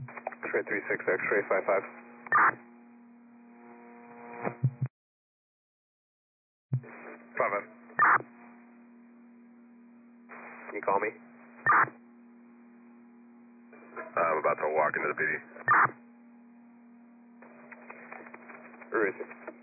X-ray 36, X-ray 55. 55. Can you call me? I'm about to walk into the PD. Where is it?